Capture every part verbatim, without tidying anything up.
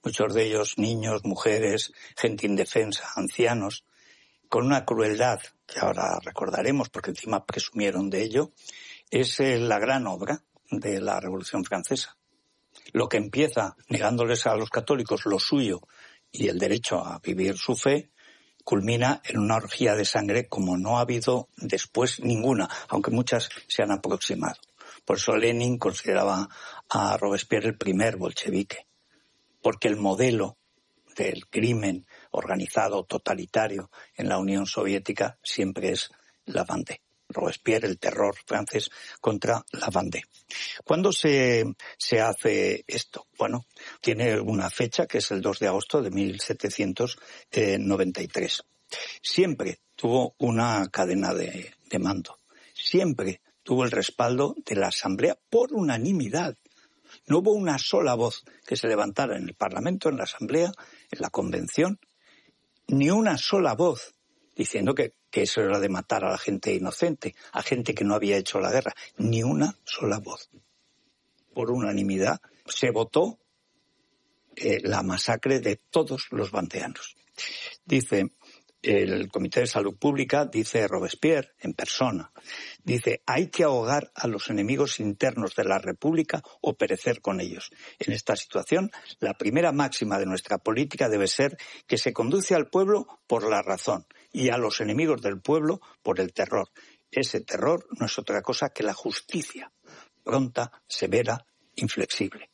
muchos de ellos niños, mujeres, gente indefensa, ancianos, con una crueldad que ahora recordaremos porque encima presumieron de ello. Es la gran obra de la Revolución Francesa. Lo que empieza negándoles a los católicos lo suyo y el derecho a vivir su fe, culmina en una orgía de sangre como no ha habido después ninguna, aunque muchas se han aproximado. Por eso Lenin consideraba a Robespierre el primer bolchevique, porque el modelo del crimen organizado totalitario en la Unión Soviética siempre es la Vendée. Robespierre, el terror francés contra la Vendée. ¿Cuándo se, se hace esto? Bueno, tiene una fecha que es el dos de agosto de mil setecientos noventa y tres. Siempre tuvo una cadena de, de mando. Siempre tuvo el respaldo de la Asamblea por unanimidad. No hubo una sola voz que se levantara en el Parlamento, en la Asamblea, en la Convención, ni una sola voz diciendo que, que eso era de matar a la gente inocente, a gente que no había hecho la guerra. Ni una sola voz. Por unanimidad se votó eh, la masacre de todos los vandeanos. Dice el Comité de Salud Pública, dice Robespierre en persona, dice, hay que ahogar a los enemigos internos de la República o perecer con ellos. En esta situación, la primera máxima de nuestra política debe ser que se conduce al pueblo por la razón y a los enemigos del pueblo por el terror. Ese terror no es otra cosa que la justicia, pronta, severa, inflexible.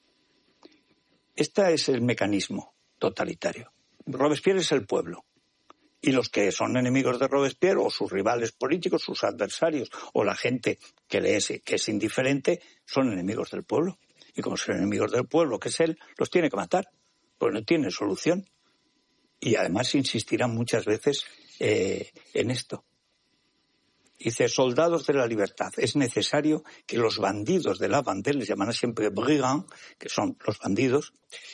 Este es el mecanismo totalitario. Robespierre es el pueblo. Y los que son enemigos de Robespierre, o sus rivales políticos, sus adversarios, o la gente que le es, que es indiferente, son enemigos del pueblo. Y como son enemigos del pueblo, que es él, los tiene que matar, pues no tiene solución. Y además insistirán muchas veces eh, en esto. Dice, soldados de la libertad, es necesario que los bandidos de la Vendée, les llaman siempre brigands, que son los bandidos,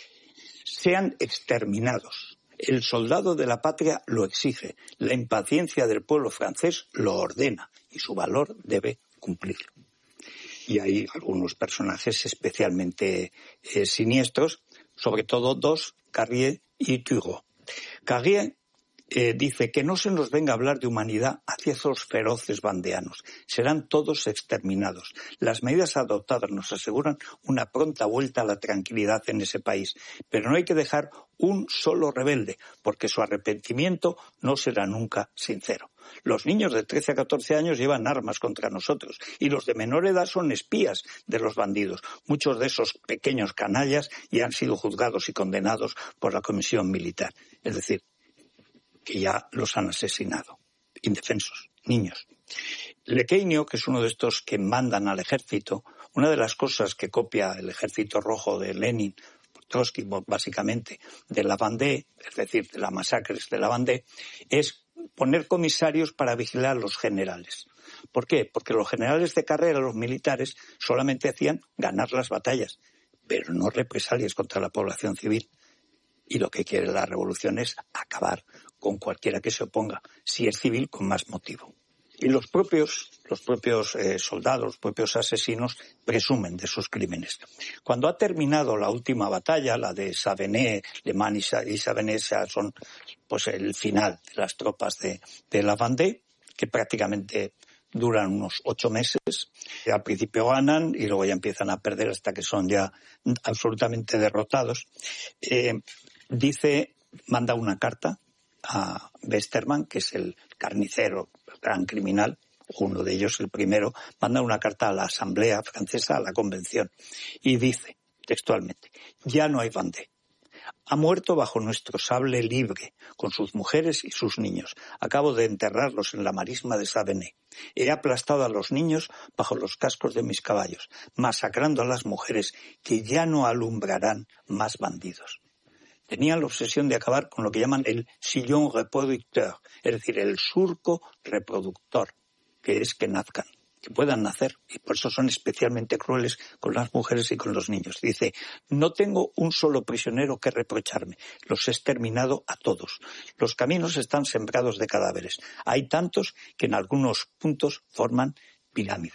sean exterminados. El soldado de la patria lo exige, la impaciencia del pueblo francés lo ordena y su valor debe cumplirlo. Y hay algunos personajes especialmente eh, siniestros, sobre todo dos, Carrier y Turgot. Carrier eh, dice que no se nos venga a hablar de humanidad hacia esos feroces vandeanos. Serán todos exterminados. Las medidas adoptadas nos aseguran una pronta vuelta a la tranquilidad en ese país. Pero no hay que dejar un solo rebelde, porque su arrepentimiento no será nunca sincero. Los niños de trece a catorce años llevan armas contra nosotros y los de menor edad son espías de los bandidos. Muchos de esos pequeños canallas ya han sido juzgados y condenados por la comisión militar. Es decir, que ya los han asesinado. Indefensos, niños. Lequeinio, que es uno de estos que mandan al ejército, una de las cosas que copia el ejército rojo de Lenin, Trotsky básicamente, de la Vendée, es decir, de las masacres de la Vendée, es poner comisarios para vigilar a los generales. ¿Por qué? Porque los generales de carrera, los militares, solamente hacían ganar las batallas, pero no represalias contra la población civil. Y lo que quiere la revolución es acabar con cualquiera que se oponga, si es civil, con más motivo. Y los propios, los propios eh, soldados, los propios asesinos, presumen de sus crímenes. Cuando ha terminado la última batalla, la de Savenay, Le Mans y Savenay, son pues el final de las tropas de, de la Vendée, que prácticamente duran unos ocho meses. Al principio ganan y luego ya empiezan a perder hasta que son ya absolutamente derrotados. Eh, dice, manda una carta a Westermann, que es el carnicero, el gran criminal, uno de ellos, el primero, manda una carta a la Asamblea Francesa, a la Convención, y dice textualmente, ya no hay Vendée. Ha muerto bajo nuestro sable libre, con sus mujeres y sus niños. Acabo de enterrarlos en la marisma de Savenay. He aplastado a los niños bajo los cascos de mis caballos, masacrando a las mujeres que ya no alumbrarán más bandidos. Tenían la obsesión de acabar con lo que llaman el sillon reproducteur, es decir, el surco reproductor, que es que nazcan, que puedan nacer, y por eso son especialmente crueles con las mujeres y con los niños. Dice, no tengo un solo prisionero que reprocharme, los he exterminado a todos. Los caminos están sembrados de cadáveres. Hay tantos que en algunos puntos forman pirámides.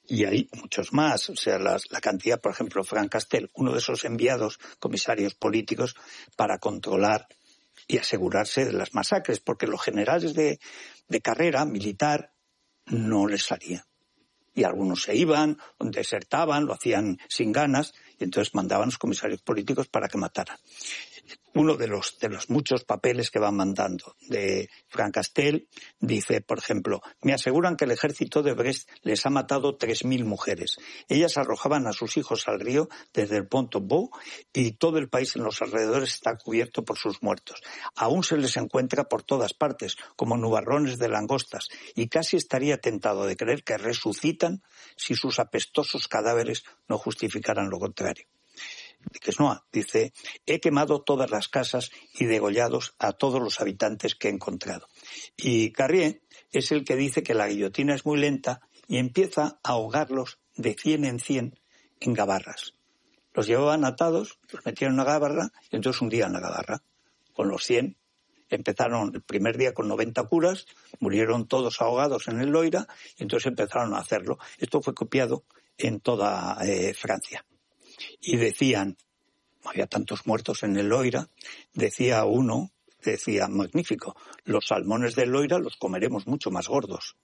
Y hay muchos más, o sea, la, la cantidad, por ejemplo, Frank Castel, uno de esos enviados comisarios políticos para controlar y asegurarse de las masacres, porque los generales de, de carrera militar no les salía. Y algunos se iban, desertaban, lo hacían sin ganas, y entonces mandaban a los comisarios políticos para que mataran. Uno de los, de los muchos papeles que van mandando de Frank Castel dice, por ejemplo, me aseguran que el ejército de Brest les ha matado tres mil mujeres. Ellas arrojaban a sus hijos al río desde el Pont au Beau y todo el país en los alrededores está cubierto por sus muertos. Aún se les encuentra por todas partes, como nubarrones de langostas, y casi estaría tentado de creer que resucitan si sus apestosos cadáveres no justificaran lo contrario. De Quesnoy dice, he quemado todas las casas y degollados a todos los habitantes que he encontrado. Y Carrier es el que dice que la guillotina es muy lenta y empieza a ahogarlos de cien en cien en gabarras. Los llevaban atados, los metían en una gabarra y entonces hundían la gabarra. Con los cien empezaron el primer día con noventa curas, murieron todos ahogados en el Loira y entonces empezaron a hacerlo. Esto fue copiado en toda eh, Francia. Y decían, había tantos muertos en el Loira, decía uno, decía, magnífico, los salmones del Loira los comeremos mucho más gordos.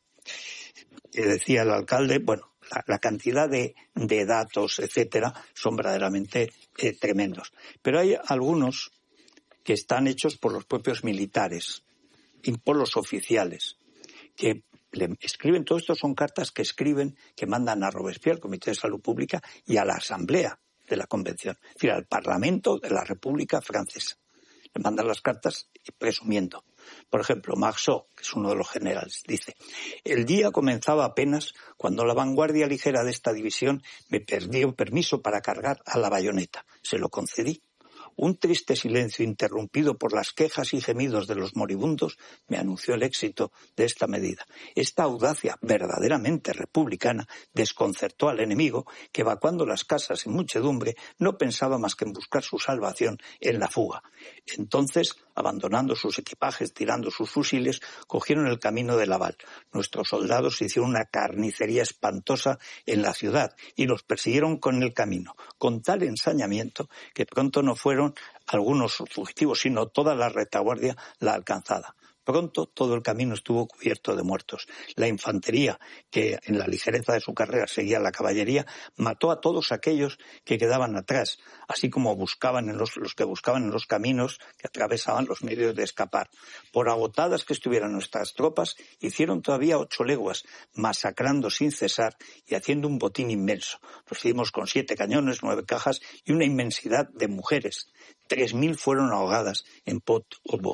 Y decía el alcalde, bueno, la, la cantidad de, de datos, etcétera, son verdaderamente eh, tremendos. Pero hay algunos que están hechos por los propios militares y por los oficiales, que le escriben, todo esto son cartas que escriben, que mandan a Robespierre, al Comité de Salud Pública, y a la Asamblea de la Convención, es decir, al Parlamento de la República Francesa. Le mandan las cartas presumiendo. Por ejemplo, Marceau, que es uno de los generales, dice, el día comenzaba apenas cuando la vanguardia ligera de esta división me pidió permiso para cargar a la bayoneta. Se lo concedí. Un triste silencio interrumpido por las quejas y gemidos de los moribundos me anunció el éxito de esta medida. Esta audacia verdaderamente republicana desconcertó al enemigo que, evacuando las casas en muchedumbre, no pensaba más que en buscar su salvación en la fuga. Entonces, abandonando sus equipajes, tirando sus fusiles, cogieron el camino de Laval. Nuestros soldados hicieron una carnicería espantosa en la ciudad y los persiguieron con el camino, con tal ensañamiento que pronto no fueron algunos fugitivos, sino toda la retaguardia la alcanzada. Pronto todo el camino estuvo cubierto de muertos. La infantería, que en la ligereza de su carrera seguía a la caballería, mató a todos aquellos que quedaban atrás, así como buscaban en los, los que buscaban en los caminos que atravesaban los medios de escapar. Por agotadas que estuvieran nuestras tropas, hicieron todavía ocho leguas, masacrando sin cesar y haciendo un botín inmenso. Recibimos con siete cañones, nueve cajas y una inmensidad de mujeres. Tres mil fueron ahogadas en Pont au Beau.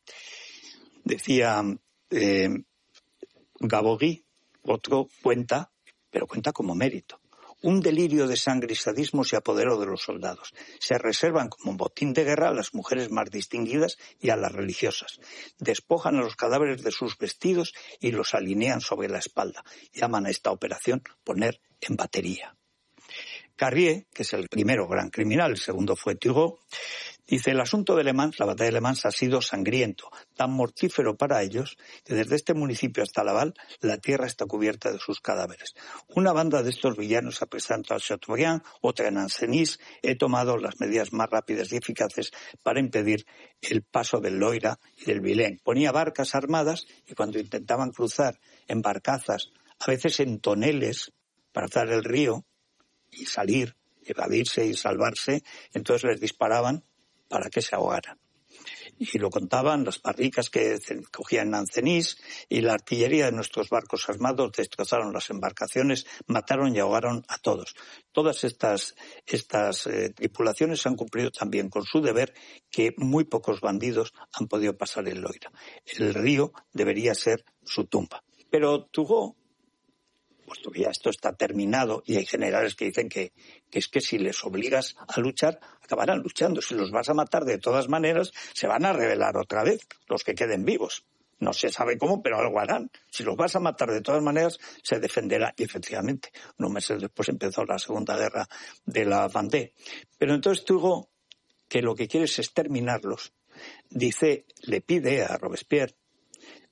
Decía eh, Gabory, otro, cuenta, pero cuenta como mérito. Un delirio de sangre y sadismo se apoderó de los soldados. Se reservan como botín de guerra a las mujeres más distinguidas y a las religiosas. Despojan a los cadáveres de sus vestidos y los alinean sobre la espalda. Llaman a esta operación poner en batería. Carrier, que es el primero gran criminal, el segundo fue Turgot, dice, el asunto de Le Mans, la batalla de Le Mans, ha sido sangriento, tan mortífero para ellos, que desde este municipio hasta Laval, la tierra está cubierta de sus cadáveres. Una banda de estos villanos se presenta a Chateaubriand, otra en Ancenis. He tomado las medidas más rápidas y eficaces para impedir el paso del Loira y del Vilaine. Ponía barcas armadas y cuando intentaban cruzar en barcazas, a veces en toneles, para cruzar el río y salir, evadirse y salvarse, entonces les disparaban para que se ahogaran. Y lo contaban las barricas que cogían en Ancenis y la artillería de nuestros barcos armados destrozaron las embarcaciones, mataron y ahogaron a todos. Todas estas, estas eh, tripulaciones han cumplido también con su deber, que muy pocos bandidos han podido pasar el Loira. El río debería ser su tumba. Pero Turgot, puesto que ya esto está terminado y hay generales que dicen que, que es que si les obligas a luchar, acabarán luchando. Si los vas a matar de todas maneras, se van a rebelar otra vez los que queden vivos. No se sabe cómo, pero algo harán. Si los vas a matar de todas maneras, se defenderá. Y efectivamente, unos meses después empezó la Segunda Guerra de la Vendée. Pero entonces Turgot, que lo que quiere es exterminarlos, dice, le pide a Robespierre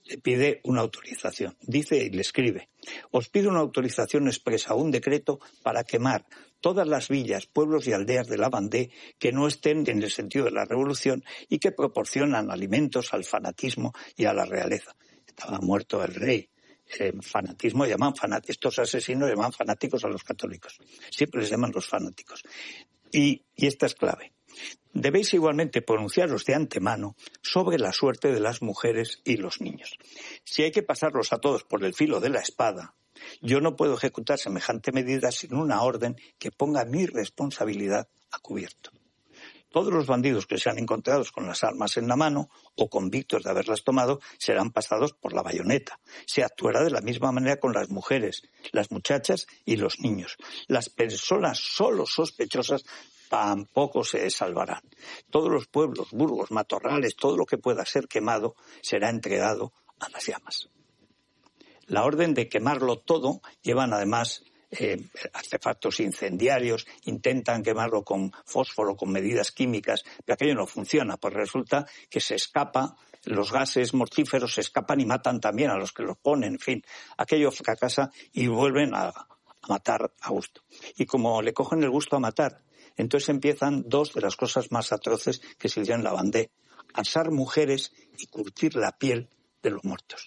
le pide una autorización. Dice y le escribe: os pido una autorización expresa, un decreto para quemar todas las villas, pueblos y aldeas de la Vendée que no estén en el sentido de la revolución y que proporcionan alimentos al fanatismo y a la realeza. Estaba muerto el rey. Eh, fanatismo llaman fanáticos, estos asesinos llaman fanáticos a los católicos. Siempre les llaman los fanáticos. Y, y esta es clave. Debéis igualmente pronunciaros de antemano sobre la suerte de las mujeres y los niños. Si hay que pasarlos a todos por el filo de la espada, yo no puedo ejecutar semejante medida sin una orden que ponga mi responsabilidad a cubierto. Todos los bandidos que sean encontrados con las armas en la mano o convictos de haberlas tomado serán pasados por la bayoneta. Se actuará de la misma manera con las mujeres, las muchachas y los niños. Las personas solo sospechosas tampoco se salvarán. Todos los pueblos, burgos, matorrales, todo lo que pueda ser quemado será entregado a las llamas. La orden de quemarlo todo llevan además eh, artefactos incendiarios, intentan quemarlo con fósforo, con medidas químicas, pero aquello no funciona, pues resulta que se escapa, los gases mortíferos se escapan y matan también a los que los ponen, en fin, aquello fracasa y vuelven a, a matar a gusto. Y como le cogen el gusto a matar, entonces empiezan dos de las cosas más atroces que se hicieron en la Vendée: asar mujeres y curtir la piel de los muertos.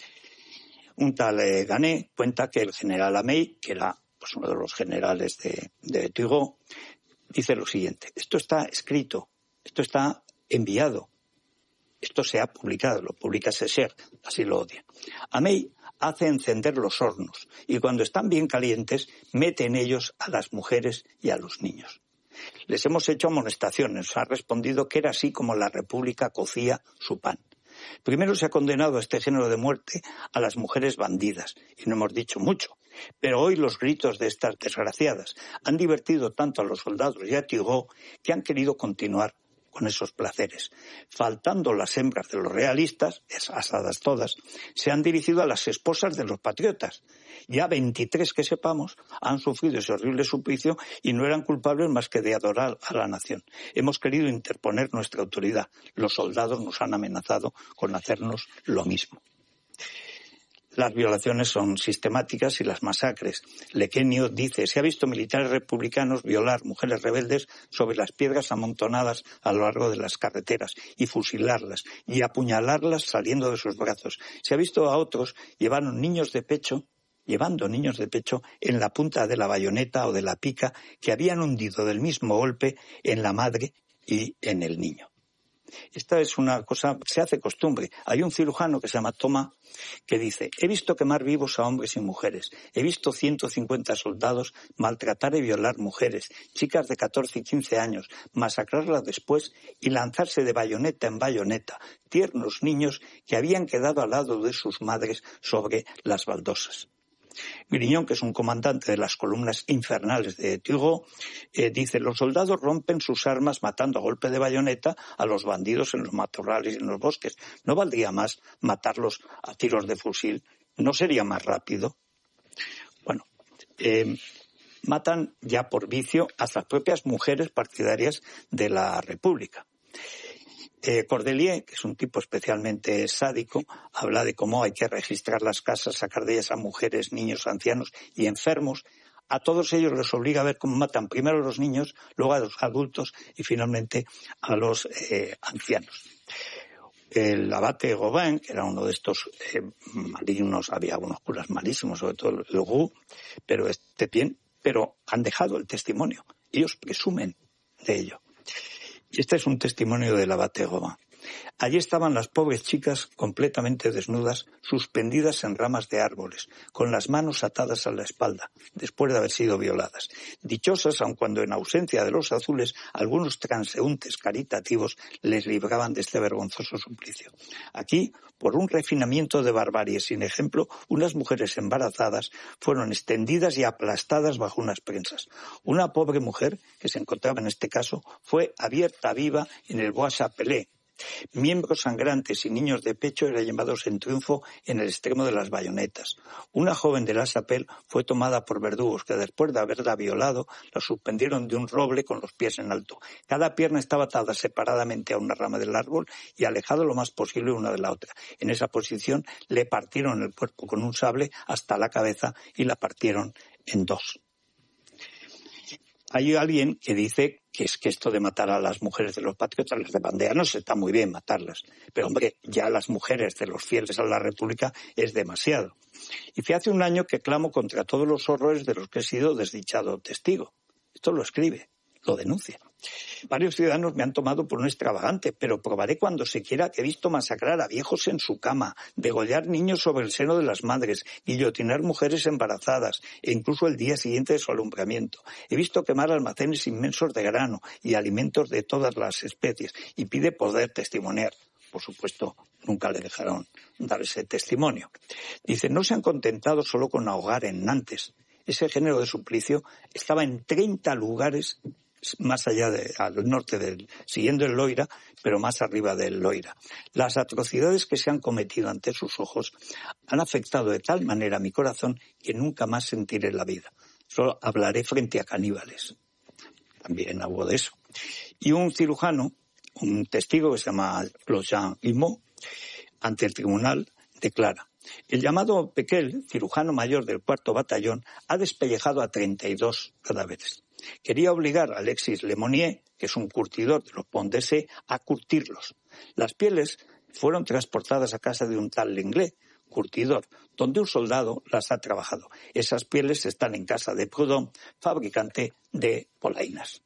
Un tal eh, Ganet cuenta que el general Amey, que era pues, uno de los generales de, de Turgot, dice lo siguiente: esto está escrito, esto está enviado, esto se ha publicado, lo publica Sécher, así lo odian. Amey hace encender los hornos y cuando están bien calientes mete en ellos a las mujeres y a los niños. Les hemos hecho amonestaciones, ha respondido que era así como la República cocía su pan. Primero se ha condenado a este género de muerte a las mujeres bandidas, y no hemos dicho mucho, pero hoy los gritos de estas desgraciadas han divertido tanto a los soldados y a Turgot que han querido continuar con esos placeres. Faltando las hembras de los realistas, asadas todas, se han dirigido a las esposas de los patriotas. Ya veintitrés que sepamos han sufrido ese horrible suplicio y no eran culpables más que de adorar a la nación. Hemos querido interponer nuestra autoridad. Los soldados nos han amenazado con hacernos lo mismo. Las violaciones son sistemáticas y las masacres. Lequenio dice: se ha visto militares republicanos violar mujeres rebeldes sobre las piedras amontonadas a lo largo de las carreteras y fusilarlas y apuñalarlas saliendo de sus brazos. Se ha visto a otros llevar niños de pecho, llevando niños de pecho en la punta de la bayoneta o de la pica que habían hundido del mismo golpe en la madre y en el niño. Esta es una cosa que se hace costumbre. Hay un cirujano que se llama Thomas que dice: he visto quemar vivos a hombres y mujeres, he visto ciento cincuenta soldados maltratar y violar mujeres, chicas de catorce y quince años, masacrarlas después y lanzarse de bayoneta en bayoneta, tiernos niños que habían quedado al lado de sus madres sobre las baldosas. Grignon, que es un comandante de las columnas infernales de Turgot, eh, dice: los soldados rompen sus armas matando a golpe de bayoneta a los bandidos en los matorrales y en los bosques. ¿No valdría más matarlos a tiros de fusil? ¿No sería más rápido? Bueno, eh, matan ya por vicio a las propias mujeres partidarias de la República. Eh, Cordelier, que es un tipo especialmente sádico, habla de cómo hay que registrar las casas, sacar de ellas a mujeres, niños, ancianos y enfermos. A todos ellos les obliga a ver cómo matan primero a los niños, luego a los adultos y finalmente a los eh, ancianos. El abate Gauvin, que era uno de estos eh, malignos, había algunos curas malísimos, sobre todo el Roux, pero este bien, pero han dejado el testimonio. Ellos presumen de ello. Y este es un testimonio del abate Gauvin. Allí estaban las pobres chicas completamente desnudas, suspendidas en ramas de árboles, con las manos atadas a la espalda, después de haber sido violadas. Dichosas, aun cuando en ausencia de los azules, algunos transeúntes caritativos les libraban de este vergonzoso suplicio. Aquí, por un refinamiento de barbarie sin ejemplo, unas mujeres embarazadas fueron extendidas y aplastadas bajo unas prensas. Una pobre mujer, que se encontraba en este caso, fue abierta viva en el Bois Chapelet, Miembros sangrantes y niños de pecho eran llevados en triunfo en el extremo de las bayonetas. Una joven de la Chapelle fue tomada por verdugos que, después de haberla violado, la suspendieron de un roble con los pies en alto. Cada pierna estaba atada separadamente a una rama del árbol y alejado lo más posible una de la otra. En esa posición le partieron el cuerpo con un sable hasta la cabeza y la partieron en dos. Hay alguien que dice que es que esto de matar a las mujeres de los patriotas, las de bandeanos, está muy bien matarlas. Pero, hombre, ya las mujeres de los fieles a la República es demasiado. Y fue hace un año que clamo contra todos los horrores de los que he sido desdichado testigo. Esto lo escribe, lo denuncia. Varios ciudadanos me han tomado por un extravagante, pero probaré cuando se quiera que he visto masacrar a viejos en su cama, degollar niños sobre el seno de las madres, guillotinar mujeres embarazadas, e incluso el día siguiente de su alumbramiento. He visto quemar almacenes inmensos de grano y alimentos de todas las especies, y pide poder testimoniar. Por supuesto, nunca le dejaron dar ese testimonio. Dice, no se han contentado solo con ahogar en Nantes. Ese género de suplicio estaba en treinta lugares más allá de, al norte del, siguiendo el Loira, pero más arriba del Loira. Las atrocidades que se han cometido ante sus ojos han afectado de tal manera mi corazón que nunca más sentiré la vida. Solo hablaré frente a caníbales. También habló de eso. Y un cirujano, un testigo que se llama Jean Imot, ante el tribunal, declara: el llamado Pequel, cirujano mayor del cuarto batallón, ha despellejado a treinta y dos cadáveres. Quería obligar a Alexis Lemonnier, que es un curtidor de los Pont de C, a curtirlos. Las pieles fueron transportadas a casa de un tal Lenglet, curtidor, donde un soldado las ha trabajado. Esas pieles están en casa de Proudhon, fabricante de polainas.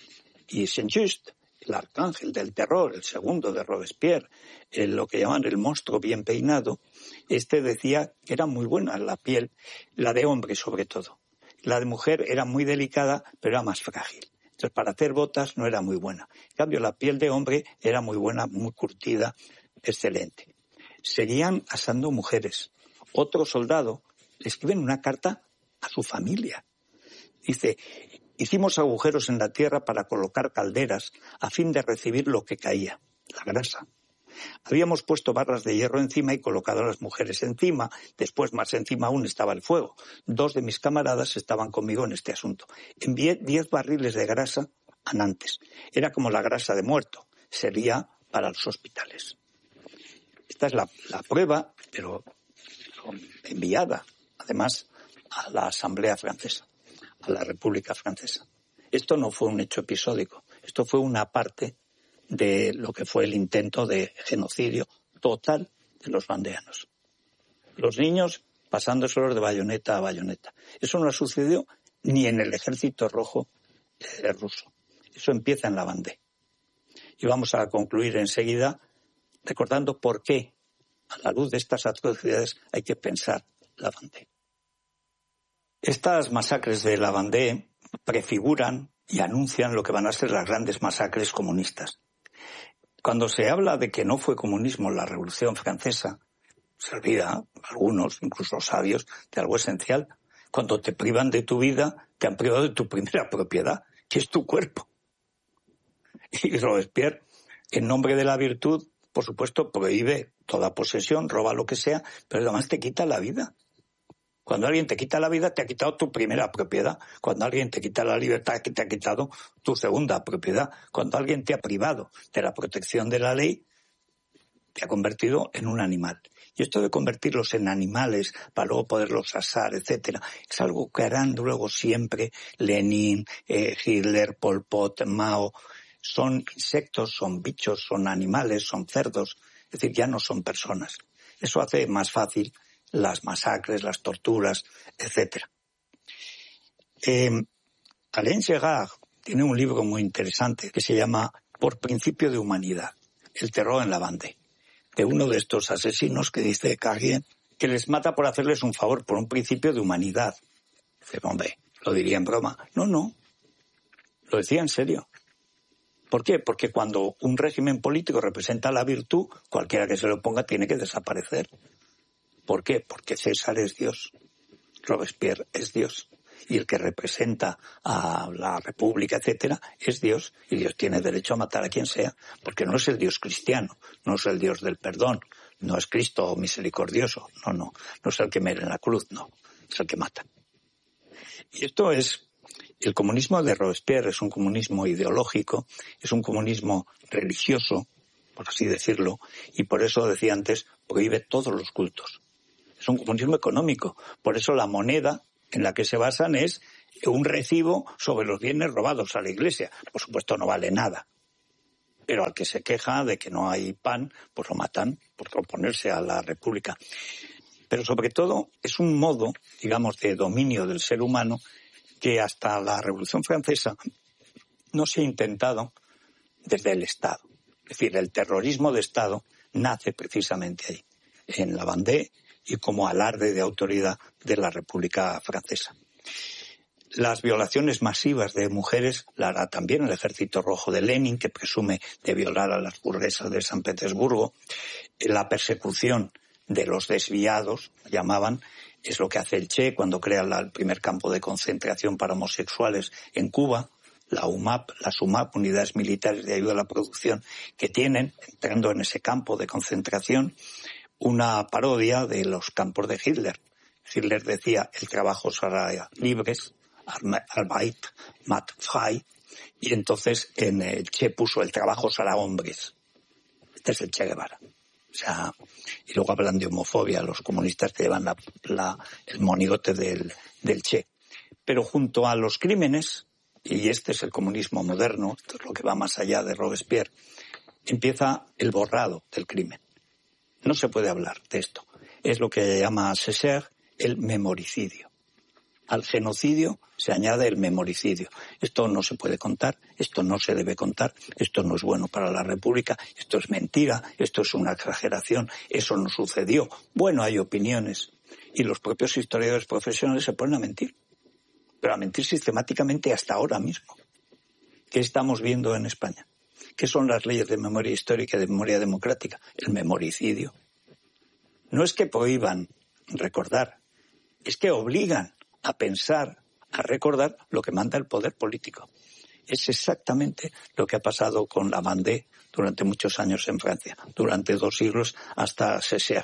Y Saint-Just, el arcángel del terror, el segundo de Robespierre, el, lo que llaman el monstruo bien peinado, este decía que era muy buena la piel, la de hombre sobre todo. La de mujer era muy delicada, pero era más frágil. Entonces, para hacer botas no era muy buena. En cambio, la piel de hombre era muy buena, muy curtida, excelente. Seguían asando mujeres. Otro soldado le escribe una carta a su familia. Dice, hicimos agujeros en la tierra para colocar calderas a fin de recibir lo que caía, la grasa. Habíamos puesto barras de hierro encima y colocado a las mujeres encima. Después, más encima aún, estaba el fuego. Dos de mis camaradas estaban conmigo en este asunto. Envié diez barriles de grasa a Nantes. Era como la grasa de muerto. Servía para los hospitales. Esta es la, la prueba, pero enviada, además, a la Asamblea Francesa, a la República Francesa. Esto no fue un hecho episódico. Esto fue una parte de lo que fue el intento de genocidio total de los vandeanos. Los niños pasándoselos de bayoneta a bayoneta. Eso no sucedió ni en el ejército rojo eh, ruso. Eso empieza en la Vendée. Y vamos a concluir enseguida recordando por qué, a la luz de estas atrocidades, hay que pensar la Vendée. Estas masacres de la Vendée prefiguran y anuncian lo que van a ser las grandes masacres comunistas. Cuando se habla de que no fue comunismo la Revolución Francesa, se olvida, algunos, incluso sabios, de algo esencial. Cuando te privan de tu vida, te han privado de tu primera propiedad, que es tu cuerpo. Y Robespierre, en nombre de la virtud, por supuesto, prohíbe toda posesión, roba lo que sea, pero además te quita la vida. Cuando alguien te quita la vida, te ha quitado tu primera propiedad. Cuando alguien te quita la libertad, te ha quitado tu segunda propiedad. Cuando alguien te ha privado de la protección de la ley, te ha convertido en un animal. Y esto de convertirlos en animales para luego poderlos asar, etcétera, es algo que harán luego siempre Lenin, eh, Hitler, Pol Pot, Mao. Son insectos, son bichos, son animales, son cerdos. Es decir, ya no son personas. Eso hace más fácil las masacres, las torturas, etcétera. Eh, Alain Gerard tiene un libro muy interesante que se llama Por principio de humanidad, el terror en la Vendée, de uno de estos asesinos que dice Carrier que les mata por hacerles un favor, por un principio de humanidad. Dice, hombre, lo diría en broma. No, no, lo decía en serio. ¿Por qué? Porque cuando un régimen político representa la virtud, cualquiera que se lo ponga tiene que desaparecer. ¿Por qué? Porque César es Dios, Robespierre es Dios. y el que representa a la República, etcétera, es Dios, y Dios tiene derecho a matar a quien sea, porque no es el Dios cristiano, no es el Dios del perdón, no es Cristo misericordioso, no, no, no es el que muere en la cruz, no, es el que mata. Y esto es, el comunismo de Robespierre es un comunismo ideológico, es un comunismo religioso, por así decirlo, y por eso decía antes, prohíbe todos los cultos. Es un comunismo económico, por eso la moneda en la que se basan es un recibo sobre los bienes robados a la Iglesia. Por supuesto no vale nada, pero al que se queja de que no hay pan, pues lo matan por oponerse a la República. Pero sobre todo es un modo, digamos, de dominio del ser humano que hasta la Revolución Francesa no se ha intentado desde el Estado. Es decir, el terrorismo de Estado nace precisamente ahí, en la Vendée y como alarde de autoridad de la República Francesa. Las violaciones masivas de mujeres la hará también el Ejército Rojo de Lenin, que presume de violar a las burguesas de San Petersburgo. La persecución de los desviados, llamaban, es lo que hace el Che cuando crea la, el primer campo de concentración para homosexuales en Cuba. La U M A P, las U M A P, Unidades Militares de Ayuda a la Producción, que tienen, entrando en ese campo de concentración, una parodia de los campos de Hitler. Hitler decía, el trabajo será libres, Arbeit macht frei, y entonces en el Che puso, el trabajo será hombres. Este es el Che Guevara. O sea, y luego hablan de homofobia, los comunistas que llevan la, la, el monigote del, del Che. Pero junto a los crímenes, y este es el comunismo moderno, esto es lo que va más allá de Robespierre, empieza el borrado del crimen. No se puede hablar de esto. Es lo que llama Césaire el memoricidio. Al genocidio se añade el memoricidio. Esto no se puede contar, esto no se debe contar, esto no es bueno para la República, esto es mentira, esto es una exageración, eso no sucedió. Bueno, hay opiniones. Y los propios historiadores profesionales se ponen a mentir. Pero a mentir sistemáticamente hasta ahora mismo. ¿Qué estamos viendo en España? ¿Qué son las leyes de memoria histórica y de memoria democrática? El memoricidio. No es que prohíban recordar, es que obligan a pensar, a recordar lo que manda el poder político. Es exactamente lo que ha pasado con la Vendée durante muchos años en Francia, durante dos siglos hasta Césaire.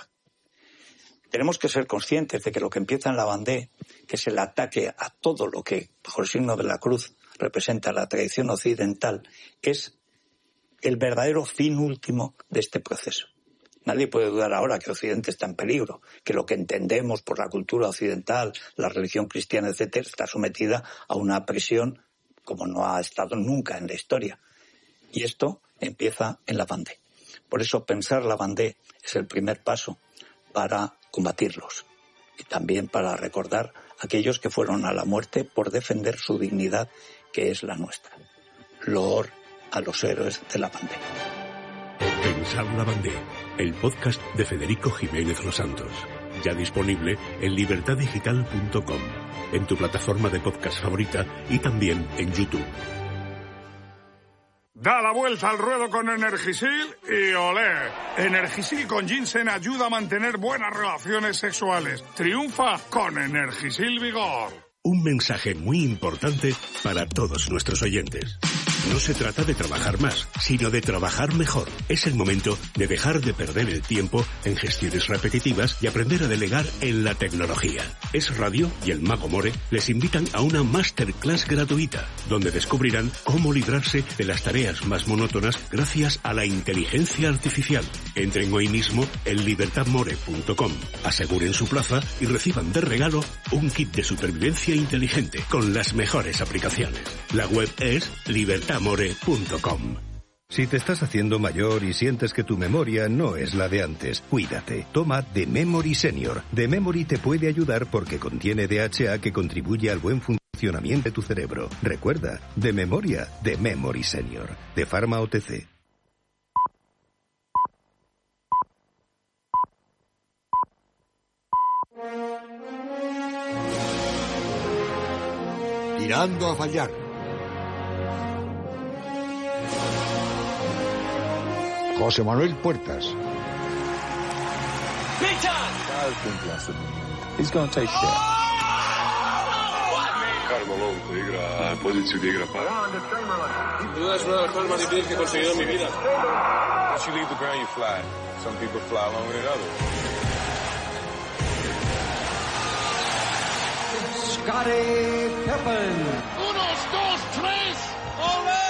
Tenemos que ser conscientes de que lo que empieza en la Vendée, que es el ataque a todo lo que, bajo el signo de la cruz, representa la tradición occidental, es el verdadero fin último de este proceso. Nadie puede dudar ahora que Occidente está en peligro, que lo que entendemos por la cultura occidental, la religión cristiana, etcétera, está sometida a una presión como no ha estado nunca en la historia. Y esto empieza en la Vendée. Por eso pensar la Vendée es el primer paso para combatirlos y también para recordar a aquellos que fueron a la muerte por defender su dignidad, que es la nuestra. Loor a los héroes de la Vendée. Pensar la Vendée, el podcast de Federico Jiménez Los Santos, ya disponible en libertad digital punto com, en tu plataforma de podcast favorita y también en YouTube. Da la vuelta al ruedo con Energisil y olé. Energisil con ginseng ayuda a mantener buenas relaciones sexuales. Triunfa con Energisil Vigor. Un mensaje muy importante para todos nuestros oyentes. No se trata de trabajar más, sino de trabajar mejor. Es el momento de dejar de perder el tiempo en gestiones repetitivas y aprender a delegar en la tecnología. Es Radio y el Mago More les invitan a una masterclass gratuita, donde descubrirán cómo librarse de las tareas más monótonas gracias a la inteligencia artificial. Entren hoy mismo en libertad more punto com, aseguren su plaza y reciban de regalo un kit de supervivencia inteligente con las mejores aplicaciones. La web es libertad more punto com. Si te estás haciendo mayor y sientes que tu memoria no es la de antes, cuídate. Toma The Memory Senior. The Memory te puede ayudar porque contiene D H A que contribuye al buen funcionamiento de tu cerebro. Recuerda, de memoria, The Memory Senior. De Pharma O T C. Tirando a fallar. José Manuel Puertas. He's going to take shit. balón, te igra poziciju gdje igra para. Sin duda es una de las cosas más difíciles que he conseguido en mi vida. Once you leave the ground, you fly. Some people fly longer than others. Scottie Pippen. Unos, dos, tres. ¡Olé!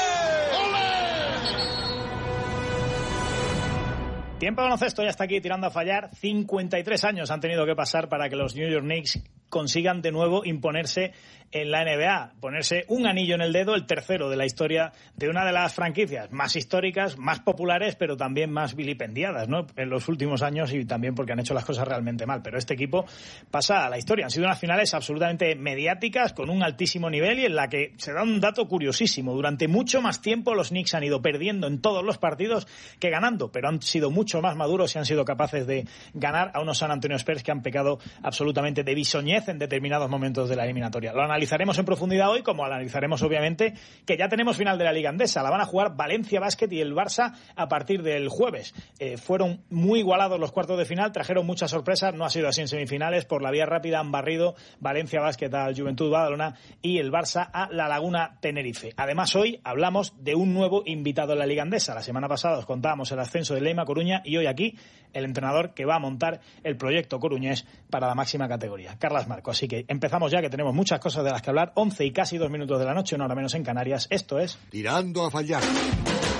Tiempo de baloncesto ya está aquí tirando a fallar. cincuenta y tres años han tenido que pasar para que los New York Knicks consigan de nuevo imponerse en la N B A, ponerse un anillo en el dedo, el tercero de la historia de una de las franquicias más históricas, más populares, pero también más vilipendiadas, ¿no?, en los últimos años, y también porque han hecho las cosas realmente mal. Pero este equipo pasa a la historia. Han sido unas finales absolutamente mediáticas, con un altísimo nivel, y en la que se da un dato curiosísimo. Durante mucho más tiempo los Knicks han ido perdiendo en todos los partidos que ganando, pero han sido mucho más maduros y han sido capaces de ganar a unos San Antonio Spurs que han pecado absolutamente de bisoñez en determinados momentos de la eliminatoria. Lo analizaremos en profundidad hoy, como analizaremos obviamente que ya tenemos final de la Liga Endesa. La van a jugar Valencia Basket y el Barça a partir del jueves. Eh, fueron muy igualados los cuartos de final, trajeron muchas sorpresas, no ha sido así en semifinales. Por la vía rápida han barrido Valencia Basket al Juventud Badalona y el Barça a La Laguna Tenerife. Además, hoy hablamos de un nuevo invitado en la Liga Endesa. La semana pasada os contábamos el ascenso de Leima Coruña, y hoy aquí el entrenador que va a montar el proyecto coruñés para la máxima categoría, Carlas Marco. Así que empezamos ya, que tenemos muchas cosas de las que hablar. Once y casi dos minutos de la noche, una hora menos en Canarias. Esto es Tirando a fallar.